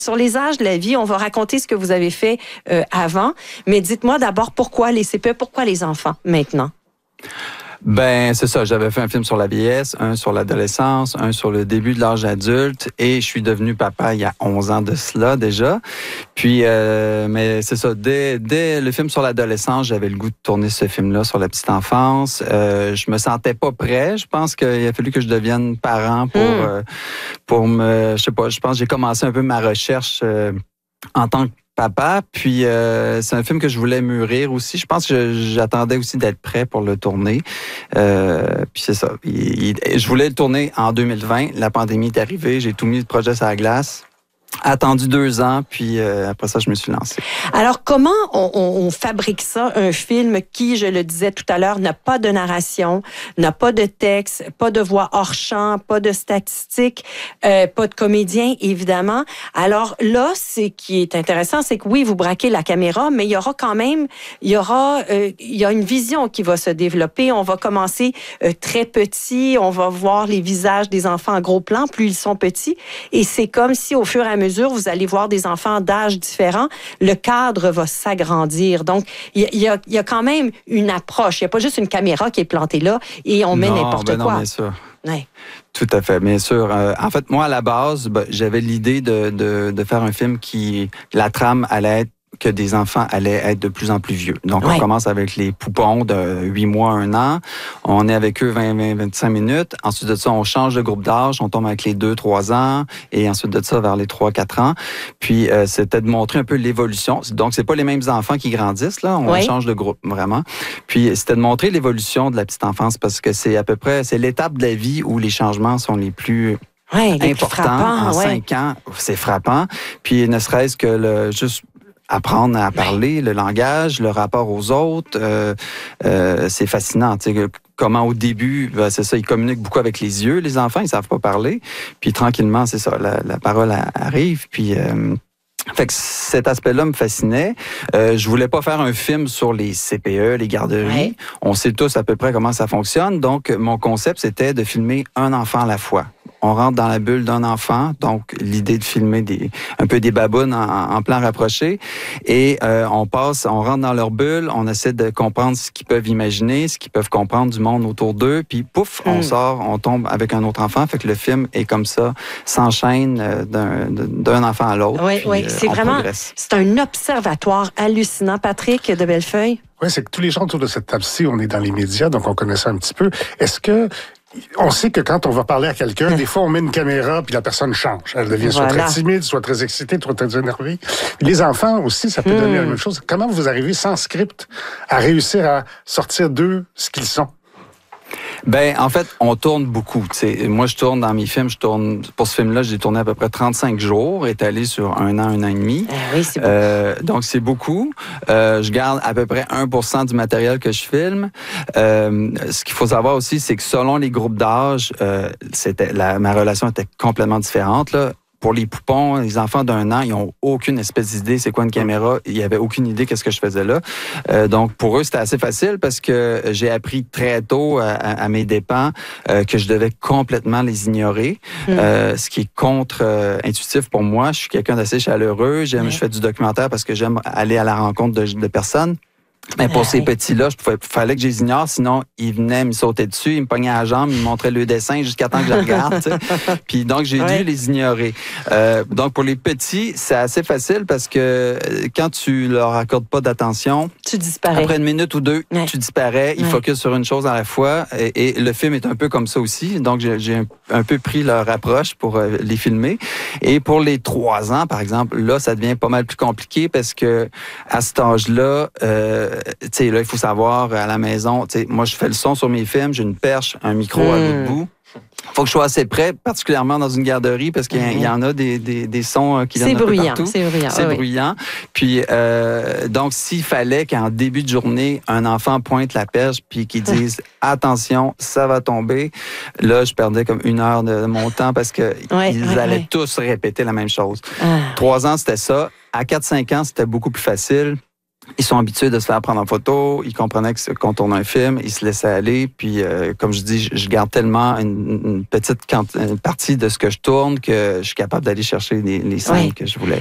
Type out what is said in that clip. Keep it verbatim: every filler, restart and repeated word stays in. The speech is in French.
Sur les âges de la vie, on va raconter ce que vous avez fait euh, avant, mais dites-moi d'abord pourquoi les C P E, pourquoi les enfants maintenant? Ben, c'est ça. J'avais fait un film sur la vieillesse, un sur l'adolescence, un sur le début de l'âge adulte, et je suis devenu papa il y a onze ans de cela déjà. Puis, euh, mais c'est ça. Dès, dès le film sur l'adolescence, j'avais le goût de tourner ce film-là sur la petite enfance. Euh, je me sentais pas prêt. Je pense qu'il a fallu que je devienne parent pour, mmh. euh, pour me, je sais pas. Je pense que j'ai commencé un peu ma recherche euh, en tant que papa, puis euh, c'est un film que je voulais mûrir aussi. Je pense que j'attendais aussi d'être prêt pour le tourner. Euh, puis c'est ça. Il, il, je voulais le tourner en deux mille vingt. La pandémie est arrivée. J'ai tout mis le projet sur la glace. Attendu deux ans, puis euh, après ça, je me suis lancé. Alors, comment on, on, on fabrique ça, un film qui, je le disais tout à l'heure, n'a pas de narration, n'a pas de texte, pas de voix hors champ, pas de statistiques, euh, pas de comédien, évidemment. Alors là, ce qui est intéressant, c'est que oui, vous braquez la caméra, mais il y aura quand même, il y aura, euh, il y a une vision qui va se développer. On va commencer euh, très petit, on va voir les visages des enfants en gros plan, plus ils sont petits, et c'est comme si au fur et à mesure mesure, vous allez voir des enfants d'âge différents, le cadre va s'agrandir. Donc, il y, y, y a quand même une approche. Il n'y a pas juste une caméra qui est plantée là et on met non, n'importe ben quoi. Non, bien sûr. Ouais. Tout à fait, bien sûr. Euh, en fait, moi, à la base, ben, j'avais l'idée de, de, de faire un film qui, la trame allait être que des enfants allaient être de plus en plus vieux. Donc, ouais. on commence avec les poupons de huit mois, un an. On est avec eux vingt à vingt-cinq minutes. Ensuite de ça, on change de groupe d'âge. On tombe avec les deux trois ans. Et ensuite de ça, vers les trois quatre ans. Puis, euh, c'était de montrer un peu l'évolution. Donc, c'est pas les mêmes enfants qui grandissent, là. On ouais. change de groupe, vraiment. Puis, c'était de montrer l'évolution de la petite enfance parce que c'est à peu près, c'est l'étape de la vie où les changements sont les plus... Ouais, les importants. plus frappants, en ouais. cinq ans, c'est frappant. Puis, ne serait-ce que le juste apprendre à parler, ouais. le langage, le rapport aux autres, euh, euh, c'est fascinant. Tu sais, comment au début, ben, c'est ça, ils communiquent beaucoup avec les yeux, les enfants, ils savent pas parler. Puis tranquillement, c'est ça, la, la parole arrive. Puis euh, fait que cet aspect-là me fascinait. Euh, je voulais pas faire un film sur les C P E, les garderies. Ouais. On sait tous à peu près comment ça fonctionne. Donc, mon concept, c'était de filmer un enfant à la fois. On rentre dans la bulle d'un enfant, donc l'idée de filmer des, un peu des babounes en, en plan rapproché, et euh, on passe, on rentre dans leur bulle, on essaie de comprendre ce qu'ils peuvent imaginer, ce qu'ils peuvent comprendre du monde autour d'eux, puis pouf, mm. on sort, on tombe avec un autre enfant, fait que le film est comme ça, s'enchaîne d'un, d'un enfant à l'autre. Oui, oui, c'est vraiment, progresse. C'est un observatoire hallucinant, Patrick de Bellefeuille. Oui, c'est que tous les gens autour de cette table-ci, on est dans les médias, donc on connaît ça un petit peu. Est-ce que on sait que quand on va parler à quelqu'un, des fois, on met une caméra puis la personne change. Elle devient voilà. soit très timide, soit très excitée, soit très énervée. Les enfants aussi, ça peut mmh. donner la même chose. Comment vous arrivez sans script à réussir à sortir d'eux ce qu'ils sont? Ben, en fait, on tourne beaucoup. T'sais. Moi, je tourne dans mes films, je tourne, pour ce film-là, j'ai tourné à peu près trente-cinq jours, étalé sur un an, un an et demi. Ah oui, c'est beaucoup. Euh, donc, c'est beaucoup. Euh, je garde à peu près un pour cent du matériel que je filme. Euh, ce qu'il faut savoir aussi, c'est que selon les groupes d'âge, euh, c'était, la, ma relation était complètement différente, là. Pour les poupons, les enfants d'un an, ils ont aucune espèce d'idée c'est quoi une caméra. Ils n'avaient aucune idée qu'est-ce que je faisais là. Euh, donc, pour eux, c'était assez facile parce que j'ai appris très tôt à, à mes dépens euh, que je devais complètement les ignorer, mmh. euh, ce qui est contre-intuitif pour moi. Je suis quelqu'un d'assez chaleureux. J'aime, mmh. Je fais du documentaire parce que j'aime aller à la rencontre de, de personnes. Mais pour ces petits-là, il fallait que je les ignore, sinon ils venaient me sauter dessus, ils me pognaient à la jambe, ils me montraient le dessin jusqu'à temps que je regarde. Tu sais. Puis donc, j'ai ouais. dû les ignorer. Euh, donc, pour les petits, c'est assez facile parce que quand tu leur accordes pas d'attention, tu disparais. Après une minute ou deux, ouais. tu disparais. Ils ouais. focusent sur une chose à la fois. Et, et le film est un peu comme ça aussi. Donc, j'ai, j'ai un, un peu pris leur approche pour euh, les filmer. Et pour les trois ans, par exemple, là, ça devient pas mal plus compliqué parce que à cet âge-là, euh, tu sais, là, il faut savoir, à la maison, tu sais, moi, je fais le son sur mes films, j'ai une perche, un micro mmh. à bout de bout. Faut que je sois assez près, particulièrement dans une garderie, parce qu'il y, mmh. y en a des, des, des sons qui viennent un peu partout. C'est bruyant, c'est oui. bruyant. Puis, euh, donc, s'il fallait qu'en début de journée, un enfant pointe la perche puis qu'il dise « Attention, ça va tomber », là, je perdais comme une heure de mon temps parce qu'ils ouais, ouais, allaient ouais. tous répéter la même chose. Ah. Trois ans, c'était ça. À quatre cinq ans, c'était beaucoup plus facile. Ils sont habitués de se faire prendre en photo, ils comprenaient que qu'on tourne un film, ils se laissaient aller, puis euh, comme je dis, je garde tellement une, une petite une partie de ce que je tourne que je suis capable d'aller chercher les, les scènes oui. que je voulais.